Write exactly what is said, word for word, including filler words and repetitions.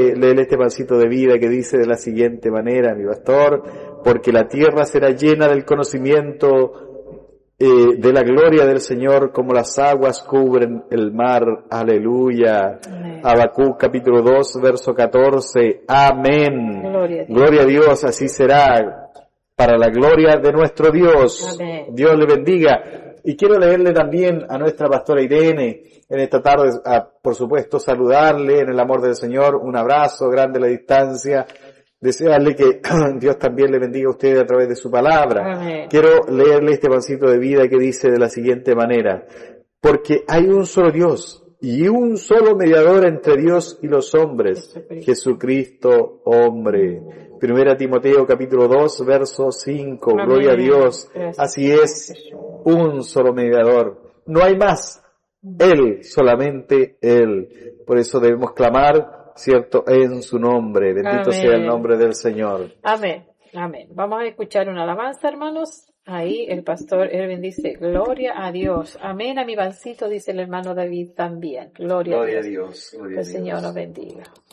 le- leer este pancito de vida que dice de la siguiente manera, mi pastor, porque la tierra será llena del conocimiento eh, de la gloria del Señor como las aguas cubren el mar. Aleluya. Amén. Habacuc capítulo dos, verso catorce. Amén. Gloria a Dios. Gloria a Dios, así será. Para la gloria de nuestro Dios. Amén. Dios le bendiga. Y quiero leerle también a nuestra pastora Irene en esta tarde, a, por supuesto, saludarle en el amor del Señor, un abrazo grande a la distancia, desearle que Dios también le bendiga a usted a través de su palabra. Amén. Quiero leerle este pancito de vida que dice de la siguiente manera: porque hay un solo Dios y un solo mediador entre Dios y los hombres, Jesucristo. Jesucristo hombre. Primera Timoteo capítulo dos, verso cinco. Amén. Gloria a Dios. Gracias. Así es, un solo mediador. No hay más. Él, solamente Él. Por eso debemos clamar, cierto, en su nombre. Bendito Amén. sea el nombre del Señor. Amén. Amén. Vamos a escuchar una alabanza, hermanos. Ahí el pastor Erwin dice, gloria a Dios. Amén a mi pancito, dice el hermano David también. Gloria, a Dios. Dios. Gloria El Señor nos bendiga.